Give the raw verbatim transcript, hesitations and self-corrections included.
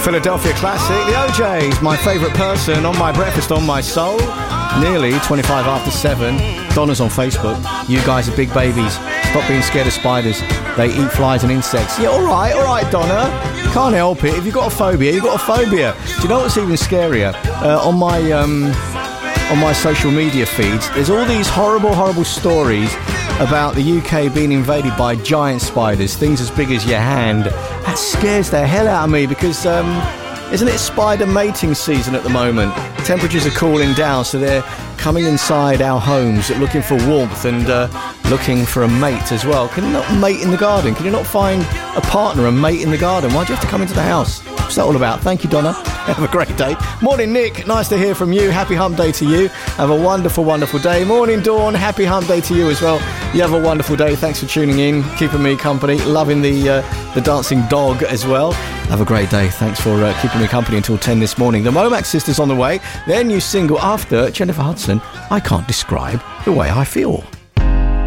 Philadelphia classic, the O Js, my favourite person, on my breakfast, on my soul. Nearly twenty-five after seven. Donna's on Facebook. You guys are big babies. Stop being scared of spiders. They eat flies and insects. Yeah, all right, all right, Donna. Can't help it. If you've got a phobia, you've got a phobia. Do you know what's even scarier? Uh, on my um, on my social media feeds, there's all these horrible, horrible stories about the U K being invaded by giant spiders, things as big as your hand. That scares the hell out of me because, um, isn't it spider mating season at the moment? Temperatures are cooling down, so they're coming inside our homes looking for warmth and uh, looking for a mate as well. Can you not mate in the garden? Can you not find a partner and mate in the garden? Why do you have to come into the house? What's that all about? Thank you, Donna. Have a great day. Morning, Nick. Nice to hear from you. Happy hump day to you. Have a wonderful, wonderful day. Morning, Dawn. Happy hump day to you as well. You have a wonderful day. Thanks for tuning in, keeping me company, loving the uh, the dancing dog as well. Have a great day. Thanks for uh, keeping me company until ten this morning. The Momax Sisters on the way. Their new single after Jennifer Hudson, I Can't Describe the Way I Feel.